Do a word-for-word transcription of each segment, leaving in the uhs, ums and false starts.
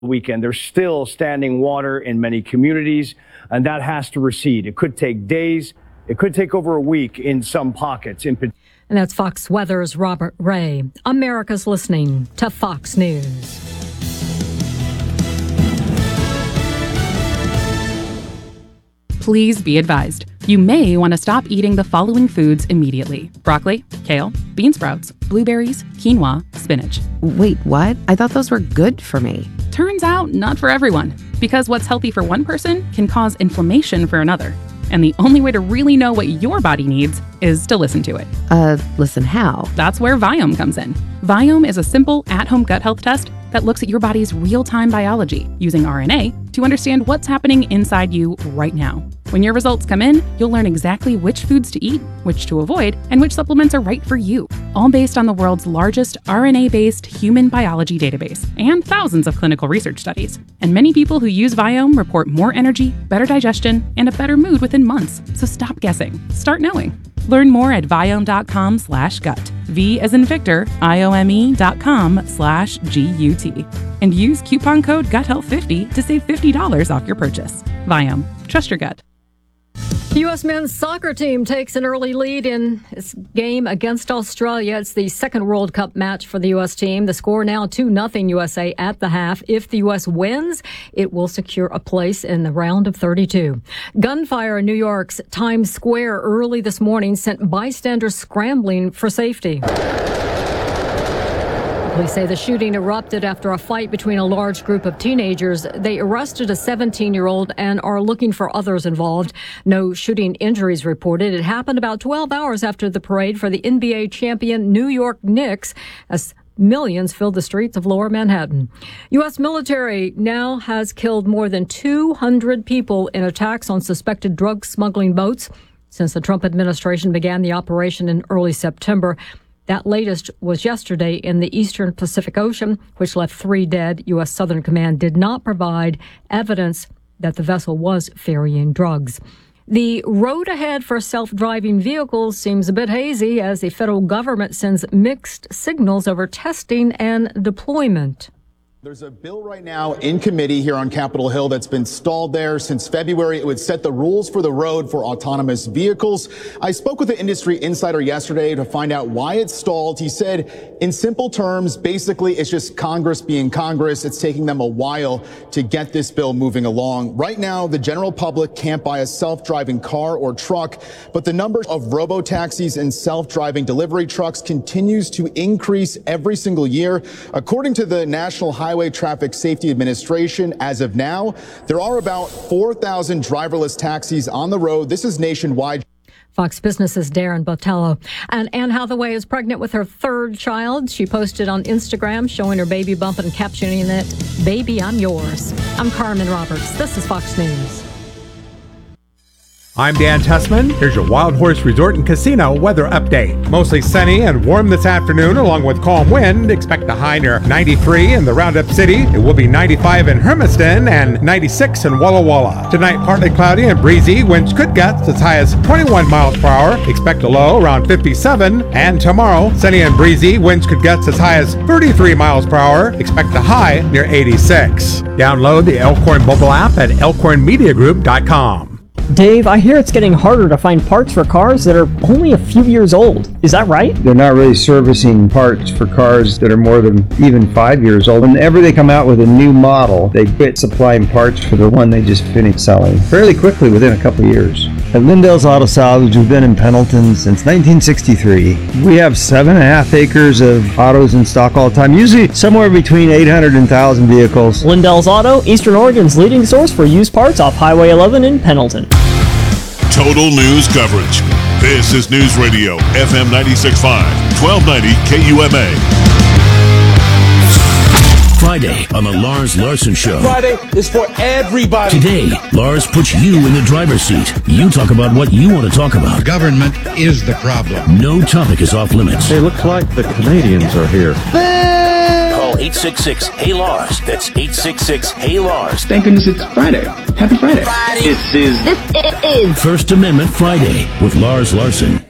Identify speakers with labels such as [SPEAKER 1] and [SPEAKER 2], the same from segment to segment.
[SPEAKER 1] weekend. There's still standing water in many communities, and that has to recede. It could take days. It could take over a week in some pockets. In
[SPEAKER 2] and that's Fox Weather's Robert Ray. America's listening to Fox News.
[SPEAKER 3] Please be advised. You may want to stop eating the following foods immediately. Broccoli, kale, bean sprouts, blueberries, quinoa, spinach.
[SPEAKER 4] Wait, what? I thought those were good for me.
[SPEAKER 3] Turns out, not for everyone. Because what's healthy for one person can cause inflammation for another. And the only way to really know what your body needs is to listen to it.
[SPEAKER 4] Uh, listen how?
[SPEAKER 3] That's where Viome comes in. Viome is a simple, at-home gut health test that looks at your body's real-time biology using R N A to understand what's happening inside you right now. When your results come in, you'll learn exactly which foods to eat, which to avoid, and which supplements are right for you, all based on the world's largest R N A-based human biology database and thousands of clinical research studies. And many people who use Viome report more energy, better digestion, and a better mood within months. So stop guessing. Start knowing. Learn more at Viome.com slash gut. V as in Victor, I-O-M-E dot com slash G-U-T. And use coupon code gut health fifty to save fifty dollars off your purchase. Viome. Trust your gut.
[SPEAKER 2] The U S men's soccer team takes an early lead in its game against Australia. It's the second World Cup match for the U S team. The score now two nothing U S A at the half. If the U S wins, it will secure a place in the round of thirty-two. Gunfire in New York's Times Square early this morning sent bystanders scrambling for safety. Police say the shooting erupted after a fight between a large group of teenagers. They arrested a seventeen-year-old and are looking for others involved. No shooting injuries reported. It happened about twelve hours after the parade for the N B A champion New York Knicks, as millions filled the streets of Lower Manhattan. U S military now has killed more than two hundred people in attacks on suspected drug smuggling boats since the Trump administration began the operation in early September. That latest was yesterday in the Eastern Pacific Ocean, which left three dead. U S Southern Command did not provide evidence that the vessel was ferrying drugs. The road ahead for self-driving vehicles seems a bit hazy as the federal government sends mixed signals over testing and deployment.
[SPEAKER 5] There's a bill right now in committee here on Capitol Hill that's been stalled there since February. It would set the rules for the road for autonomous vehicles. I spoke with the industry insider yesterday to find out why it's stalled. He said, in simple terms, basically it's just Congress being Congress. It's taking them a while to get this bill moving along. Right now, the general public can't buy a self-driving car or truck, but the number of robo-taxis and self-driving delivery trucks continues to increase every single year. According to the National Highway Highway Traffic Safety Administration, as of now, there are about four thousand driverless taxis on the road. This is nationwide.
[SPEAKER 2] Fox Business's Darren Botello. And Anne Hathaway is pregnant with her third child. She posted on Instagram showing her baby bump and captioning it, "Baby, I'm yours." I'm Carmen Roberts. This is Fox News.
[SPEAKER 6] I'm Dan Tussman. Here's your Wild Horse Resort and Casino weather update. Mostly sunny and warm this afternoon along with calm wind. Expect a high near ninety-three in the Roundup City. It will be ninety-five in Hermiston and ninety-six in Walla Walla. Tonight, partly cloudy and breezy. Winds could get as high as twenty-one miles per hour. Expect a low around fifty-seven. And tomorrow, sunny and breezy. Winds could get as high as thirty-three miles per hour. Expect a high near eighty-six. Download the Elkhorn mobile app at elkhorn media group dot com.
[SPEAKER 7] Dave, I hear it's getting harder to find parts for cars that are only a few years old. Is that right?
[SPEAKER 8] They're not really servicing parts for cars that are more than even five years old. Whenever they come out with a new model, they quit supplying parts for the one they just finished selling fairly quickly within a couple of years. At Lindell's Auto Salvage, we've been in Pendleton since nineteen sixty-three. We have seven and a half acres of autos in stock all the time, usually somewhere between eight hundred and one thousand vehicles.
[SPEAKER 7] Lindell's Auto, Eastern Oregon's leading source for used parts off Highway eleven in Pendleton.
[SPEAKER 9] Total news coverage. This is News Radio, F M ninety-six point five, twelve ninety K U M A.
[SPEAKER 10] Friday on the Lars Larson Show.
[SPEAKER 11] Friday is for everybody.
[SPEAKER 10] Today, Lars puts you in the driver's seat. You talk about what you want to talk about.
[SPEAKER 12] The government is the problem.
[SPEAKER 10] No topic is off limits.
[SPEAKER 13] It looks like the Canadians are here.
[SPEAKER 10] Call eight six six, Hey Lars. That's eight six six, Hey Lars.
[SPEAKER 14] Thank goodness it's Friday. Happy Friday.
[SPEAKER 10] Friday. This is this is First Amendment Friday with Lars Larson.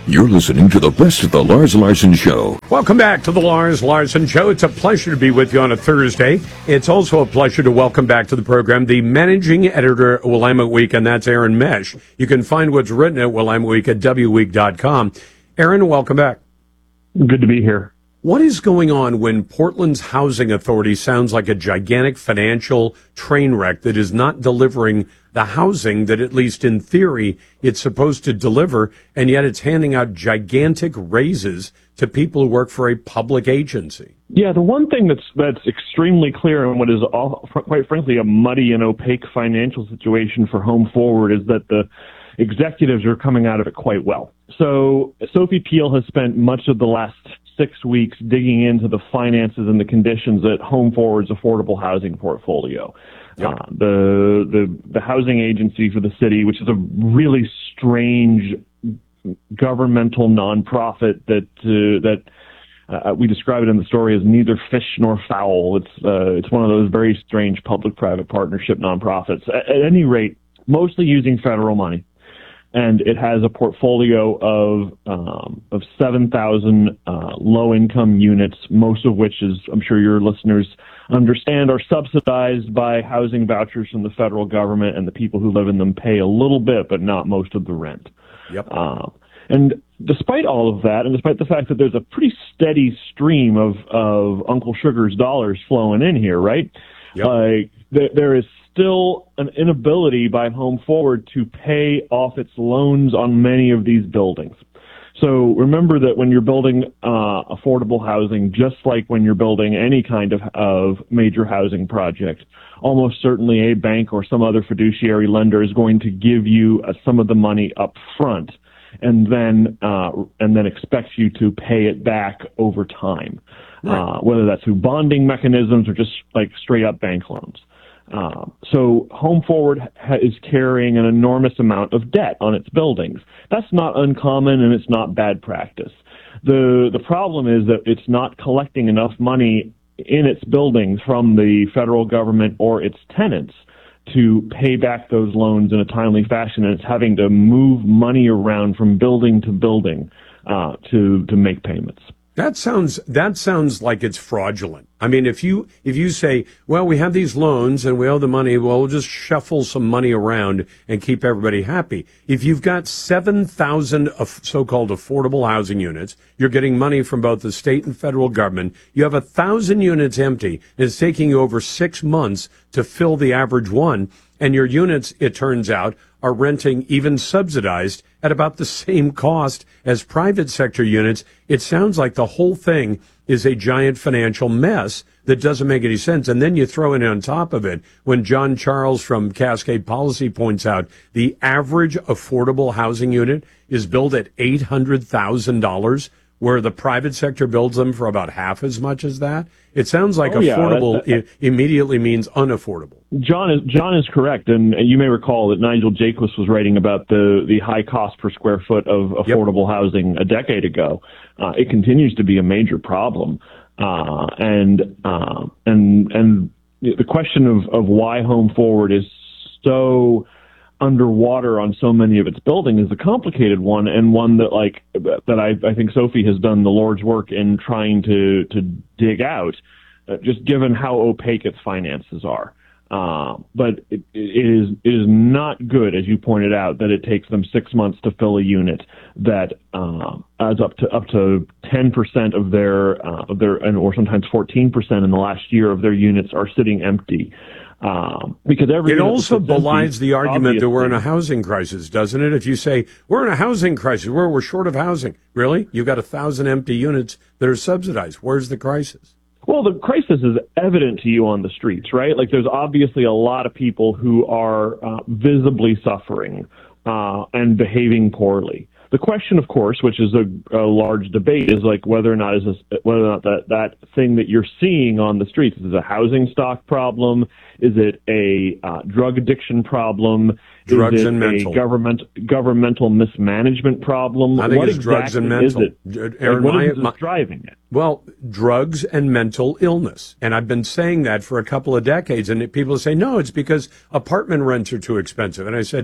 [SPEAKER 15] You're listening to the best of the Lars Larson Show.
[SPEAKER 6] Welcome back to the Lars Larson Show. It's a pleasure to be with you on a Thursday. It's also a pleasure to welcome back to the program the managing editor of Willamette Week, and that's Aaron Mesh. You can find what's written at Willamette Week at w week dot com. Aaron, welcome back.
[SPEAKER 16] Good to be here.
[SPEAKER 6] What is going on when Portland's housing authority sounds like a gigantic financial train wreck that is not delivering the housing that, at least in theory, it's supposed to deliver, and yet it's handing out gigantic raises to people who work for a public agency?
[SPEAKER 16] Yeah, the one thing that's that's extremely clear in what is, all, quite frankly, a muddy and opaque financial situation for Home Forward is that the executives are coming out of it quite well. So Sophie Peel has spent much of the last six weeks digging into the finances and the conditions at Home Forward's affordable housing portfolio. Yep. Uh, the, the the housing agency for the city, which is a really strange governmental nonprofit that uh, that uh, we describe it in the story as neither fish nor fowl. It's uh, it's one of those very strange public-private partnership nonprofits. At, at any rate, mostly using federal money. And it has a portfolio of um, of seven thousand uh, low-income units, most of which, is I'm sure your listeners understand, are subsidized by housing vouchers from the federal government, and the people who live in them pay a little bit, but not most of the rent.
[SPEAKER 6] Yep.
[SPEAKER 16] Uh, and despite all of that, and despite the fact that there's a pretty steady stream of, of Uncle Sugar's dollars flowing in here, right?
[SPEAKER 6] Yep.
[SPEAKER 16] Like there, there is still an inability by Home Forward to pay off its loans on many of these buildings. So remember that when you're building uh, affordable housing, just like when you're building any kind of, of major housing project, almost certainly a bank or some other fiduciary lender is going to give you uh, some of the money up front and then uh, and then expect you to pay it back over time, right. uh, whether that's through bonding mechanisms or just like straight up bank loans. Uh, so Home Forward ha- is carrying an enormous amount of debt on its buildings. That's not uncommon, and it's not bad practice. The the problem is that it's not collecting enough money in its buildings from the federal government or its tenants to pay back those loans in a timely fashion, and it's having to move money around from building to building uh, to to make payments.
[SPEAKER 6] That sounds that sounds like it's fraudulent. I mean, if you if you say, well, we have these loans and we owe the money, well, we'll just shuffle some money around and keep everybody happy. If you've got seven thousand of so-called affordable housing units, you're getting money from both the state and federal government. You have a thousand units empty. It's taking you over six months to fill the average one. And your units, it turns out, are renting, even subsidized, at about the same cost as private sector units. It sounds like the whole thing is a giant financial mess that doesn't make any sense. And then you throw in on top of it, when John Charles from Cascade Policy points out the average affordable housing unit is billed at eight hundred thousand dollars, where the private sector builds them for about half as much as that. It sounds like oh, affordable yeah, that, that, I- immediately means unaffordable.
[SPEAKER 16] John is John is correct, and you may recall that Nigel Jacobs was writing about the, the high cost per square foot of affordable yep. housing a decade ago. Uh, it continues to be a major problem, uh, and uh, and and the question of, of why Home Forward is so underwater on so many of its buildings is a complicated one, and one that like that I, I think Sophie has done the Lord's work in trying to to dig out, uh, just given how opaque its finances are. Uh, but it, it is it is not good, as you pointed out, that it takes them six months to fill a unit that uh, adds up to up to ten percent of their uh, of their and or sometimes fourteen percent in the last year of their units are sitting empty. Um, because every
[SPEAKER 6] it also belies
[SPEAKER 16] empty,
[SPEAKER 6] the argument that we're in a housing crisis, doesn't it? If you say we're in a housing crisis, where we're short of housing, really, you've got a thousand empty units that are subsidized. Where's the crisis?
[SPEAKER 16] Well, the crisis is evident to you on the streets, right? Like, there's obviously a lot of people who are uh, visibly suffering uh, and behaving poorly. The question, of course, which is a, a large debate, is like whether or not is this, whether or not that, that thing that you're seeing on the streets is a housing stock problem. Is it a uh, drug addiction problem?
[SPEAKER 6] Drugs
[SPEAKER 16] is it
[SPEAKER 6] and
[SPEAKER 16] a
[SPEAKER 6] mental.
[SPEAKER 16] government governmental mismanagement problem?
[SPEAKER 6] I think
[SPEAKER 16] what
[SPEAKER 6] it's
[SPEAKER 16] exactly
[SPEAKER 6] drugs and mental.
[SPEAKER 16] Is it?
[SPEAKER 6] Aaron,
[SPEAKER 16] like, what
[SPEAKER 6] my,
[SPEAKER 16] is
[SPEAKER 6] my,
[SPEAKER 16] driving it?
[SPEAKER 6] Well, drugs and mental illness. And I've been saying that for a couple of decades. And people say, no, it's because apartment rents are too expensive. And I said,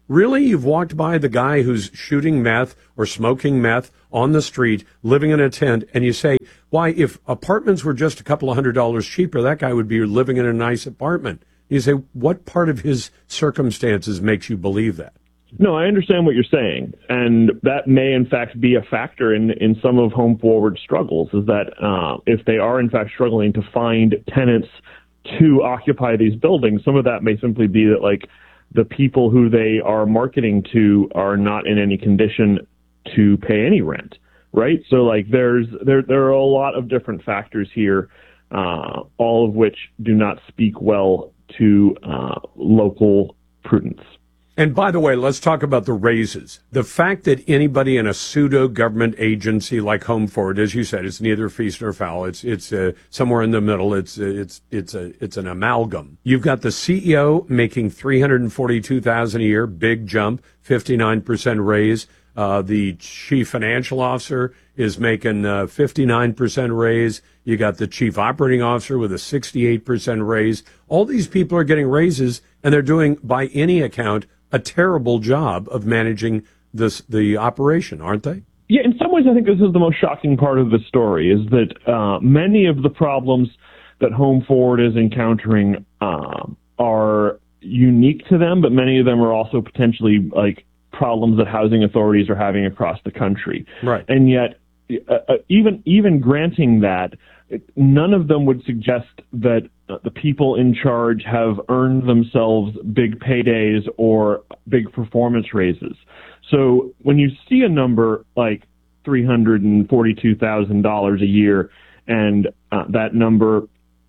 [SPEAKER 17] Really? You've walked by the guy who's shooting meth or smoking meth on the street, living in a tent, and you say, why, if apartments were just a couple of hundred dollars cheaper, that guy would be living in a nice apartment. You say, what part of his circumstances makes you believe that?
[SPEAKER 16] No, I understand what you're saying, and that may in fact be a factor in, in some of Home Forward's struggles, is that uh, if they are in fact struggling to find tenants to occupy these buildings, some of that may simply be that, like, the people who they are marketing to are not in any condition to pay any rent, right? So, like, there's there there are a lot of different factors here, uh, all of which do not speak well to uh, local prudence.
[SPEAKER 17] And by the way, let's talk about the raises. The fact that anybody in a pseudo-government agency like Home Forward, as you said, it's neither feast nor fowl. It's it's uh, somewhere in the middle. It's uh, it's it's a it's an amalgam. You've got the C E O making three hundred forty-two thousand dollars a year, big jump, fifty-nine percent raise. Uh, the chief financial officer is making uh, fifty-nine percent raise. You got the chief operating officer with a sixty-eight percent raise. All these people are getting raises, and they're doing, by any account, a terrible job of managing this the operation, aren't they?
[SPEAKER 16] Yeah, in some ways, I think this is the most shocking part of the story, is that uh, many of the problems that Home Forward is encountering uh, are unique to them, but many of them are also potentially like problems that housing authorities are having across the country.
[SPEAKER 17] Right.
[SPEAKER 16] And yet, uh, even even granting that, none of them would suggest that uh, the people in charge have earned themselves big paydays or big performance raises. So when you see a number like three hundred forty-two thousand dollars a year, and uh, that number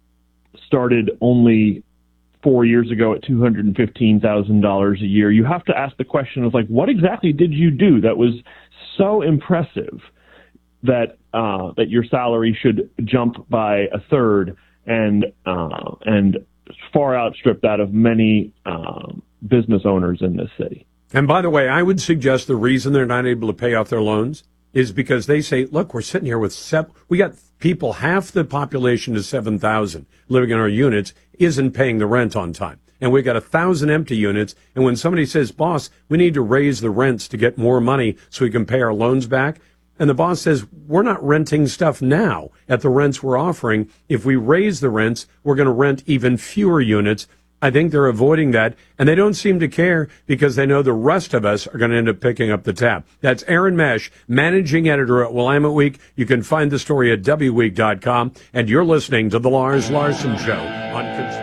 [SPEAKER 16] started only four years ago at two hundred fifteen thousand dollars a year, you have to ask the question of, like, what exactly did you do that was so impressive that uh, that your salary should jump by a third and uh, and far outstrip that of many uh, business owners in this city.
[SPEAKER 17] And by the way, I would suggest the reason they're not able to pay off their loans is because they say, look, we're sitting here with seven, we got people, half the population is seven thousand living in our units, isn't paying the rent on time. And we've got a thousand empty units. And when somebody says, boss, we need to raise the rents to get more money so we can pay our loans back, and the boss says, we're not renting stuff now at the rents we're offering. If we raise the rents, we're going to rent even fewer units. I think they're avoiding that, and they don't seem to care because they know the rest of us are going to end up picking up the tab. That's Aaron Mesh, managing editor at Willamette Week. You can find the story at W week dot com, and you're listening to The Lars Larson Show on Consumer.